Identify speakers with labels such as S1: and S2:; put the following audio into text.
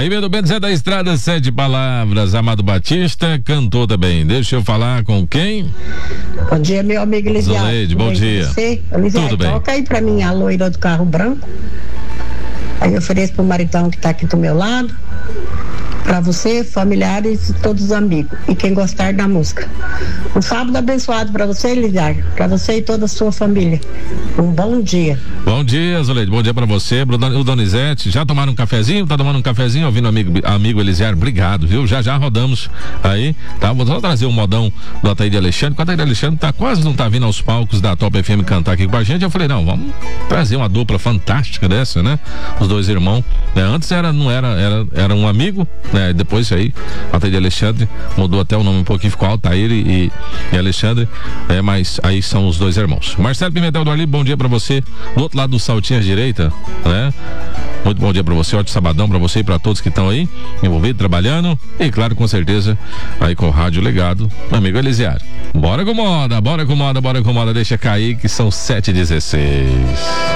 S1: Aí, meu bem, Zé da Estrada, 7 palavras. Amado Batista cantou também. Deixa eu falar com quem?
S2: Bom dia, meu amigo Elisiário.
S1: Zuleide, bom dia.
S2: Elisiário,
S1: Tudo bem.
S2: Toca aí pra mim a loira do carro branco. Aí eu ofereço pro maritão que tá aqui do meu lado. Pra você, familiares e todos os amigos. E quem gostar da música. Um sábado abençoado pra você, Elisiário. Pra você e toda a sua família. Um bom dia.
S1: Bom dia, Zuleide. Bom dia pra você. O Donizete, já tomaram um cafezinho? Tá tomando um cafezinho? Ouvindo amigo Elisiário? Obrigado, viu? Já rodamos aí, tá? Vou só trazer um modão do Ataíde Alexandre. O Ataíde Alexandre quase não tá vindo aos palcos da Top FM cantar aqui com a gente. Eu falei, não, vamos trazer uma dupla fantástica dessa, né? Os dois irmãos, né? Antes era um amigo, né? Depois aí, Ataíde Alexandre mudou até o nome um pouquinho, ficou Altair e Alexandre, mas aí são os dois irmãos. Marcelo Pimentel do Arli, bom dia pra você. Do outro lado do Saltinho à direita, né? Muito bom dia pra você, ótimo sabadão pra você e pra todos que estão aí envolvidos, trabalhando e claro, com certeza, aí com o rádio ligado, amigo Elisiário. Bora com moda, deixa cair que são 7h16.